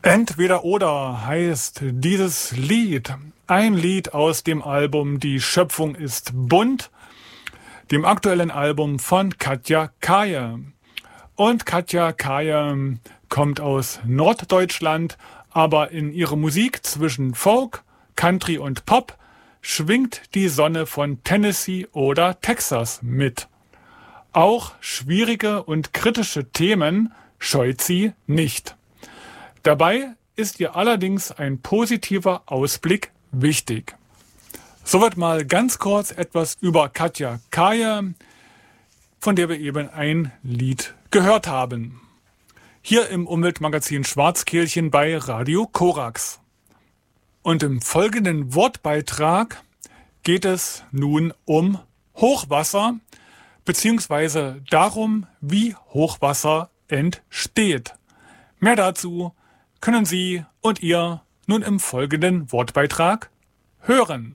Entweder oder heißt dieses Lied. Ein Lied aus dem Album Die Schöpfung ist bunt, dem aktuellen Album von Katja Kaye. Und Katja Kaye kommt aus Norddeutschland, aber in ihrer Musik zwischen Folk, Country und Pop schwingt die Sonne von Tennessee oder Texas mit. Auch schwierige und kritische Themen scheut sie nicht. Dabei ist ihr allerdings ein positiver Ausblick wichtig. So wird mal ganz kurz etwas über Katja Kaye, von der wir eben ein Lied gehört haben. Hier im Umweltmagazin Schwarzkehlchen bei Radio Korax. Und im folgenden Wortbeitrag geht es nun um Hochwasser, beziehungsweise darum, wie Hochwasser entsteht. Mehr dazu können Sie und ihr nun im folgenden Wortbeitrag hören.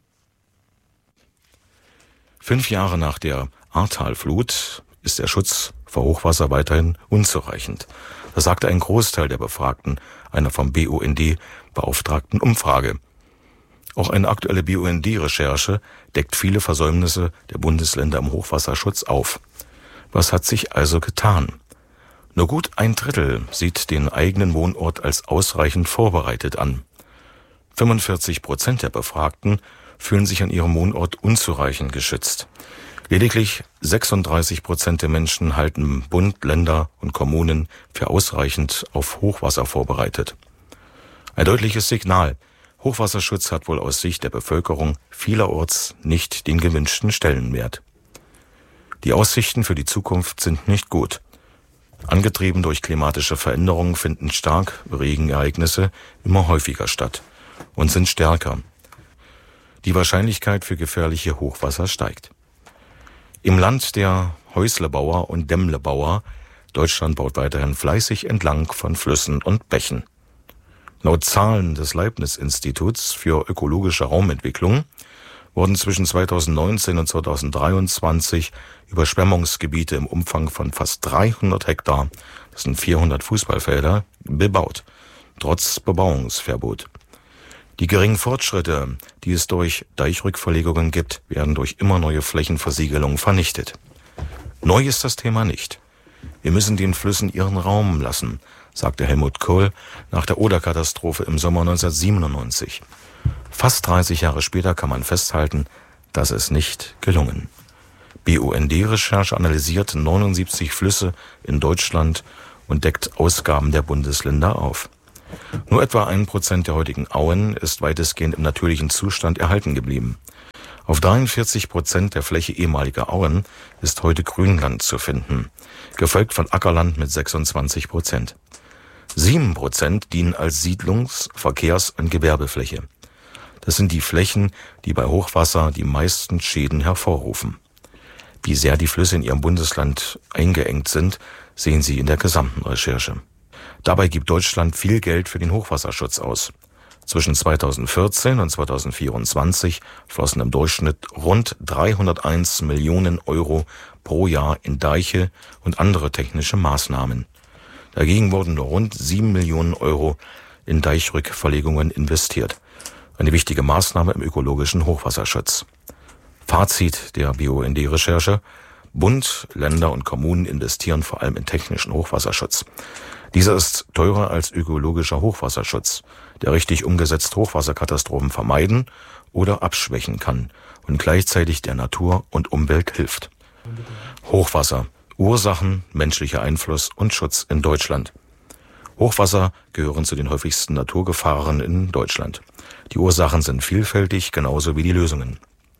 5 Jahre nach der Ahrtalflut ist der Schutz vor Hochwasser weiterhin unzureichend. Das sagte ein Großteil der Befragten einer vom BUND beauftragten Umfrage. Auch eine aktuelle BUND-Recherche deckt viele Versäumnisse der Bundesländer im Hochwasserschutz auf. Was hat sich also getan? Nur gut 1/3 sieht den eigenen Wohnort als ausreichend vorbereitet an. 45% der Befragten fühlen sich an ihrem Wohnort unzureichend geschützt. Lediglich 36% der Menschen halten Bund, Länder und Kommunen für ausreichend auf Hochwasser vorbereitet. Ein deutliches Signal. Hochwasserschutz hat wohl aus Sicht der Bevölkerung vielerorts nicht den gewünschten Stellenwert. Die Aussichten für die Zukunft sind nicht gut. Angetrieben durch klimatische Veränderungen finden Starkregenereignisse immer häufiger statt und sind stärker. Die Wahrscheinlichkeit für gefährliche Hochwasser steigt. Im Land der Häuslebauer und Dämmlebauer, Deutschland baut weiterhin fleißig entlang von Flüssen und Bächen. Laut Zahlen des Leibniz-Instituts für ökologische Raumentwicklung wurden zwischen 2019 und 2023 Überschwemmungsgebiete im Umfang von fast 300 Hektar, das sind 400 Fußballfelder, bebaut, trotz Bebauungsverbot. Die geringen Fortschritte, die es durch Deichrückverlegungen gibt, werden durch immer neue Flächenversiegelungen vernichtet. Neu ist das Thema nicht. Wir müssen den Flüssen ihren Raum lassen, sagte Helmut Kohl nach der Oder-Katastrophe im Sommer 1997. Fast 30 Jahre später kann man festhalten, das ist nicht gelungen. BUND-Recherche analysiert 79 Flüsse in Deutschland und deckt Ausgaben der Bundesländer auf. Nur etwa 1% der heutigen Auen ist weitestgehend im natürlichen Zustand erhalten geblieben. Auf 43% der Fläche ehemaliger Auen ist heute Grünland zu finden, gefolgt von Ackerland mit 26%. 7% dienen als Siedlungs-, Verkehrs- und Gewerbefläche. Das sind die Flächen, die bei Hochwasser die meisten Schäden hervorrufen. Wie sehr die Flüsse in ihrem Bundesland eingeengt sind, sehen Sie in der gesamten Recherche. Dabei gibt Deutschland viel Geld für den Hochwasserschutz aus. Zwischen 2014 und 2024 flossen im Durchschnitt rund 301 Millionen Euro pro Jahr in Deiche und andere technische Maßnahmen. Dagegen wurden nur rund 7 Millionen Euro in Deichrückverlegungen investiert. Eine wichtige Maßnahme im ökologischen Hochwasserschutz. Fazit der BUND-Recherche: Bund, Länder und Kommunen investieren vor allem in technischen Hochwasserschutz. Dieser ist teurer als ökologischer Hochwasserschutz, der richtig umgesetzt Hochwasserkatastrophen vermeiden oder abschwächen kann und gleichzeitig der Natur und Umwelt hilft. Hochwasser: Ursachen, menschlicher Einfluss und Schutz in Deutschland. Hochwasser gehören zu den häufigsten Naturgefahren in Deutschland. Die Ursachen sind vielfältig, genauso wie die Lösungen.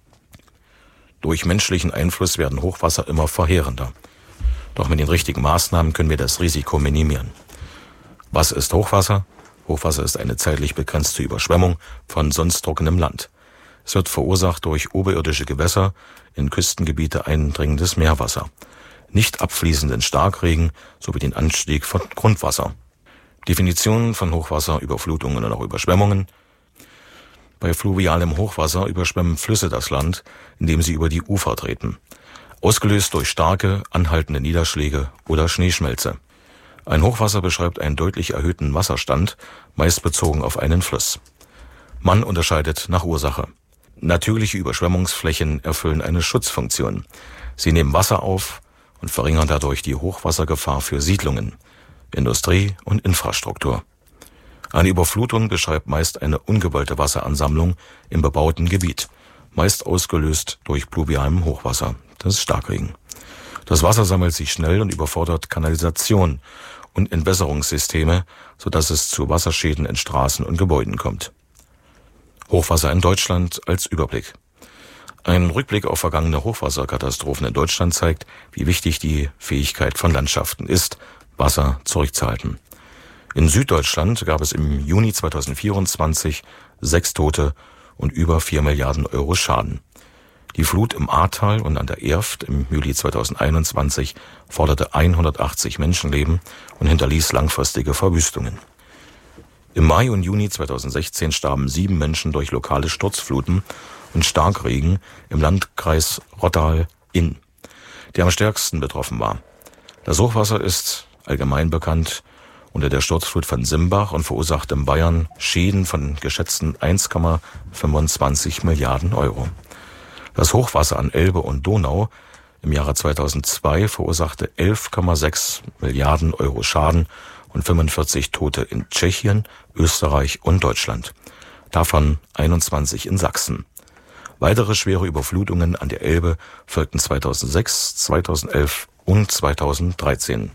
Durch menschlichen Einfluss werden Hochwasser immer verheerender. Doch mit den richtigen Maßnahmen können wir das Risiko minimieren. Was ist Hochwasser? Hochwasser ist eine zeitlich begrenzte Überschwemmung von sonst trockenem Land. Es wird verursacht durch oberirdische Gewässer, in Küstengebiete eindringendes Meerwasser, nicht abfließenden Starkregen sowie den Anstieg von Grundwasser. Definitionen von Hochwasser, Überflutungen und auch Überschwemmungen. Bei fluvialem Hochwasser überschwemmen Flüsse das Land, indem sie über die Ufer treten. Ausgelöst durch starke, anhaltende Niederschläge oder Schneeschmelze. Ein Hochwasser beschreibt einen deutlich erhöhten Wasserstand, meist bezogen auf einen Fluss. Man unterscheidet nach Ursache. Natürliche Überschwemmungsflächen erfüllen eine Schutzfunktion. Sie nehmen Wasser auf und verringern dadurch die Hochwassergefahr für Siedlungen, Industrie und Infrastruktur. Eine Überflutung beschreibt meist eine ungewollte Wasseransammlung im bebauten Gebiet, meist ausgelöst durch pluvialem Hochwasser, das ist Starkregen. Das Wasser sammelt sich schnell und überfordert Kanalisation und Entwässerungssysteme, sodass es zu Wasserschäden in Straßen und Gebäuden kommt. Hochwasser in Deutschland als Überblick. Ein Rückblick auf vergangene Hochwasserkatastrophen in Deutschland zeigt, wie wichtig die Fähigkeit von Landschaften ist, Wasser zurückzuhalten. In Süddeutschland gab es im Juni 2024 6 Tote und über 4 Milliarden Euro Schaden. Die Flut im Ahrtal und an der Erft im Juli 2021 forderte 180 Menschenleben und hinterließ langfristige Verwüstungen. Im Mai und Juni 2016 starben 7 Menschen durch lokale Sturzfluten und Starkregen im Landkreis Rottal-Inn, der am stärksten betroffen war. Das Hochwasser ist allgemein bekannt unter der Sturzflut von Simbach und verursacht in Bayern Schäden von geschätzten 1,25 Milliarden Euro. Das Hochwasser an Elbe und Donau im Jahre 2002 verursachte 11,6 Milliarden Euro Schaden und 45 Tote in Tschechien, Österreich und Deutschland. Davon 21 in Sachsen. Weitere schwere Überflutungen an der Elbe folgten 2006, 2011 und 2013.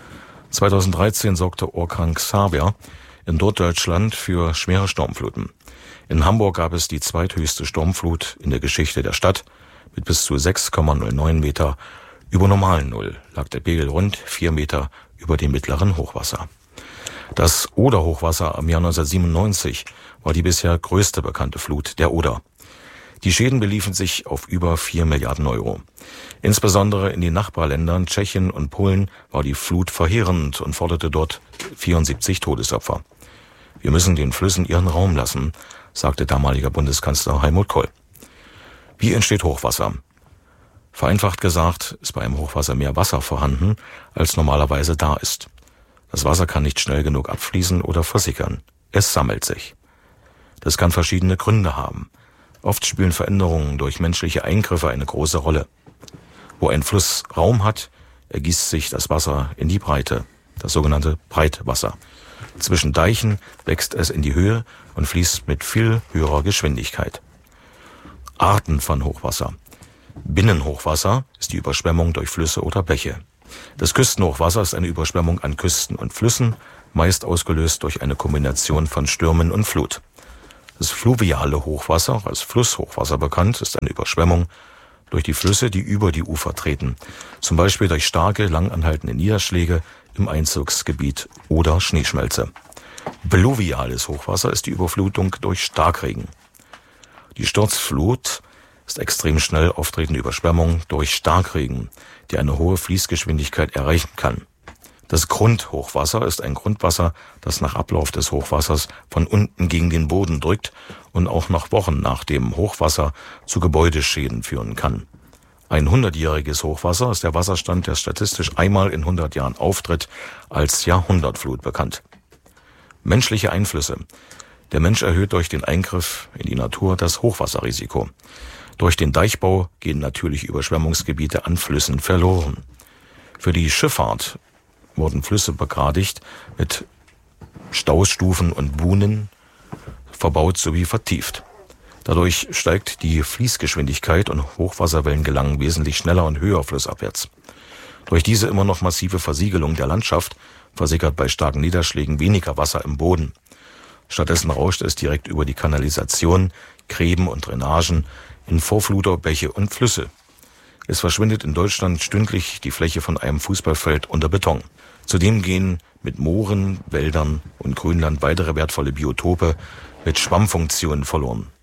2013 sorgte Orkan Xaver in Norddeutschland für schwere Sturmfluten. In Hamburg gab es die zweithöchste Sturmflut in der Geschichte der Stadt. Mit bis zu 6,09 Meter über normalen Null lag der Pegel rund 4 Meter über dem mittleren Hochwasser. Das Oder-Hochwasser am Jahr 1997 war die bisher größte bekannte Flut der Oder. Die Schäden beliefen sich auf über 4 Milliarden Euro. Insbesondere in den Nachbarländern Tschechien und Polen war die Flut verheerend und forderte dort 74 Todesopfer. Wir müssen den Flüssen ihren Raum lassen, sagte damaliger Bundeskanzler Helmut Kohl. Wie entsteht Hochwasser? Vereinfacht gesagt ist bei einem Hochwasser mehr Wasser vorhanden, als normalerweise da ist. Das Wasser kann nicht schnell genug abfließen oder versickern. Es sammelt sich. Das kann verschiedene Gründe haben. Oft spielen Veränderungen durch menschliche Eingriffe eine große Rolle. Wo ein Fluss Raum hat, ergießt sich das Wasser in die Breite, das sogenannte Breitwasser. Zwischen Deichen wächst es in die Höhe und fließt mit viel höherer Geschwindigkeit. Arten von Hochwasser. Binnenhochwasser ist die Überschwemmung durch Flüsse oder Bäche. Das Küstenhochwasser ist eine Überschwemmung an Küsten und Flüssen, meist ausgelöst durch eine Kombination von Stürmen und Flut. Das fluviale Hochwasser, auch als Flusshochwasser bekannt, ist eine Überschwemmung durch die Flüsse, die über die Ufer treten, zum Beispiel durch starke, langanhaltende Niederschläge im Einzugsgebiet oder Schneeschmelze. Pluviales Hochwasser ist die Überflutung durch Starkregen. Die Sturzflut ist extrem schnell auftretende Überschwemmung durch Starkregen, die eine hohe Fließgeschwindigkeit erreichen kann. Das Grundhochwasser ist ein Grundwasser, das nach Ablauf des Hochwassers von unten gegen den Boden drückt und auch noch Wochen nach dem Hochwasser zu Gebäudeschäden führen kann. Ein 100-jähriges Hochwasser ist der Wasserstand, der statistisch einmal in 100 Jahren auftritt, als Jahrhundertflut bekannt. Menschliche Einflüsse. Der Mensch erhöht durch den Eingriff in die Natur das Hochwasserrisiko. Durch den Deichbau gehen natürliche Überschwemmungsgebiete an Flüssen verloren. Für die Schifffahrt wurden Flüsse begradigt, mit Staustufen und Buhnen verbaut sowie vertieft. Dadurch steigt die Fließgeschwindigkeit und Hochwasserwellen gelangen wesentlich schneller und höher flussabwärts. Durch diese immer noch massive Versiegelung der Landschaft versickert bei starken Niederschlägen weniger Wasser im Boden. Stattdessen rauscht es direkt über die Kanalisation, Gräben und Drainagen in Vorfluter, Bäche und Flüsse. Es verschwindet in Deutschland stündlich die Fläche von einem Fußballfeld unter Beton. Zudem gehen mit Mooren, Wäldern und Grünland weitere wertvolle Biotope mit Schwammfunktionen verloren.